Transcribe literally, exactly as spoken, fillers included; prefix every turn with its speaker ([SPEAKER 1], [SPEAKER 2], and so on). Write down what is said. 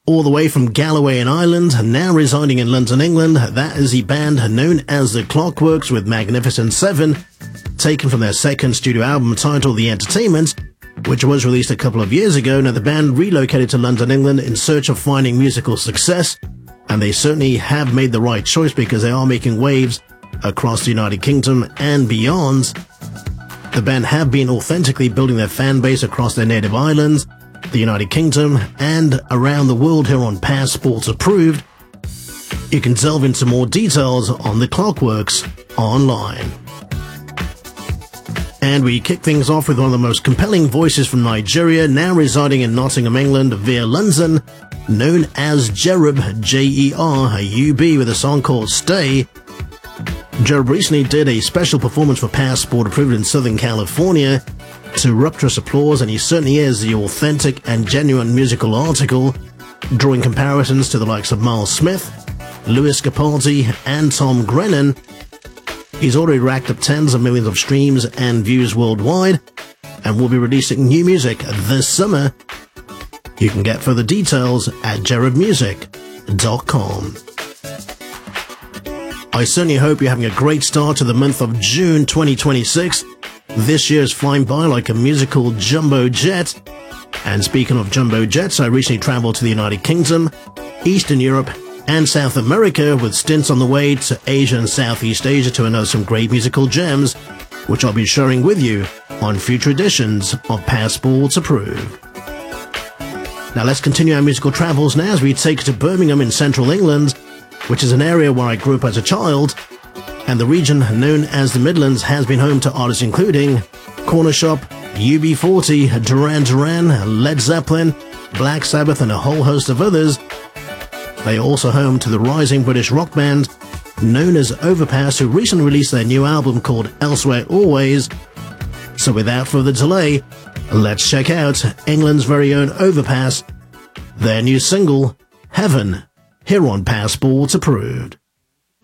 [SPEAKER 1] All the way from Galloway in Ireland, now residing in London, England, that is the band known as The Clockworks with Magnificent Seven, taken from their second studio album titled The Entertainment, which was released a couple of years ago. Now, the band relocated to London, England in search of finding musical success, and they certainly have made the right choice because they are making waves across the United Kingdom and beyond. The band have been authentically building their fan base across their native islands, the United Kingdom, and around the world here on Passports Approved. You can delve into more details on The Clockworks online. And we kick things off with one of the most compelling voices from Nigeria, now residing in Nottingham, England via London, known as Jerub, J E R U B, with a song called Stay. Jerub recently did a special performance for Passport Approved in Southern California to rapturous applause, and he certainly is the authentic and genuine musical article, drawing comparisons to the likes of Miles Smith, Lewis Capaldi, and Tom Grennan. He's already racked up tens of millions of streams and views worldwide, and will be releasing new music this summer. You can get further details at jerub music dot com. I certainly hope you're having a great start to the month of June twenty twenty-six. This year is flying by like a musical jumbo jet. And speaking of jumbo jets, I recently traveled to the United Kingdom, Eastern Europe, and South America, with stints on the way to Asia and Southeast Asia to unearth some great musical gems, which I'll be sharing with you on future editions of Passports Approved. Now let's continue our musical travels now as we take to Birmingham in central England, which is an area where I grew up as a child, and the region known as the Midlands has been home to artists including Corner Shop, U B forty, Duran Duran, Led Zeppelin, Black Sabbath, and a whole host of others. They are also home to the rising British rock band known as Overpass, who recently released their new album called Elsewhere Always. So without further delay, let's check out England's very own Overpass, their new single, Heaven, here on Passports Approved.